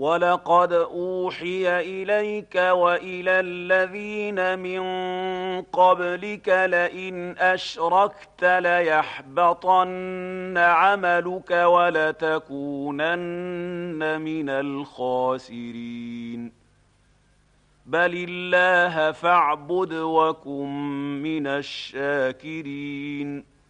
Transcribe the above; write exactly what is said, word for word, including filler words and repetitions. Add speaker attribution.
Speaker 1: وَلَقَدْ أُوحِيَ إِلَيْكَ وَإِلَى الَّذِينَ مِن قَبْلِكَ لَئِنْ أَشْرَكْتَ لَيَحْبَطَنَّ عَمَلُكَ وَلَتَكُونَنَّ مِنَ الْخَاسِرِينَ بَلِ اللَّهَ فَاعْبُدْ وَكُن مِّنَ الشَّاكِرِينَ